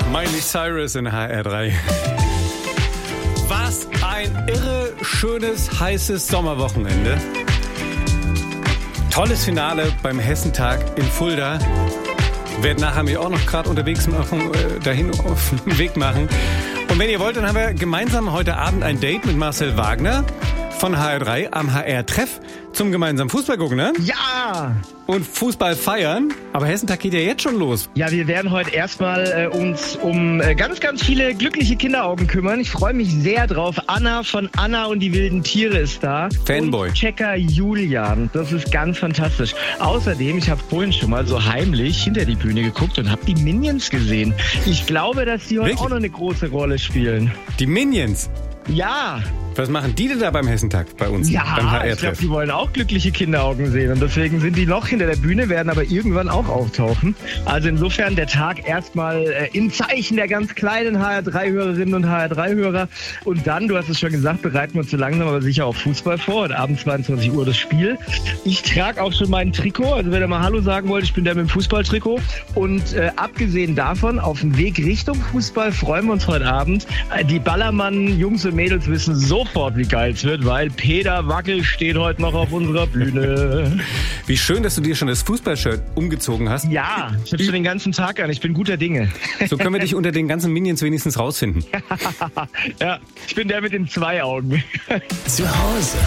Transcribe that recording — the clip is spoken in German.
Miley Cyrus in HR3. Was ein irre, schönes, heißes Sommerwochenende. Tolles Finale beim Hessentag in Fulda. Werden nachher mich auch noch gerade unterwegs machen, dahin auf den Weg machen. Und wenn ihr wollt, dann haben wir gemeinsam heute Abend ein Date mit Marcel Wagner von HR3 am HR-Treff zum gemeinsamen Fußball gucken, ne? Ja! Und Fußball feiern. Aber Hessentag geht ja jetzt schon los. Ja, wir werden heute erstmal uns um ganz, ganz viele glückliche Kinderaugen kümmern. Ich freue mich sehr drauf. Anna von Anna und die wilden Tiere ist da. Fanboy. Und Checker Julian. Das ist ganz fantastisch. Außerdem, ich habe vorhin schon mal so heimlich hinter die Bühne geguckt und habe die Minions gesehen. Ich glaube, dass die heute auch noch eine große Rolle spielen. Die Minions? Ja. Was machen die denn da beim Hessentag bei uns? Ja, beim HR-Treff? ich glaube, die wollen auch glückliche Kinderaugen sehen. Und deswegen sind die noch hinter der Bühne, werden aber irgendwann auch auftauchen. Also insofern der Tag erstmal im Zeichen der ganz kleinen HR3-Hörerinnen und HR3-Hörer. Und dann, du hast es schon gesagt, bereiten wir uns so langsam aber sicher auf Fußball vor. Heute Abend 22 Uhr das Spiel. Ich trage auch schon mein Trikot. Also wenn ihr mal Hallo sagen wollt, ich bin der mit dem Fußballtrikot. Und abgesehen davon, auf dem Weg Richtung Fußball freuen wir uns heute Abend. Die Ballermann-Jungs und Mädels wissen sofort, wie geil es wird, weil Peter Wackel steht heute noch auf unserer Bühne. Wie schön, dass du dir schon das Fußballshirt umgezogen hast. Ja, ich habe schon den ganzen Tag an. Ich bin guter Dinge. So können wir dich unter den ganzen Minions wenigstens rausfinden. Ja, ich bin der mit den 2 Augen. Zu Hause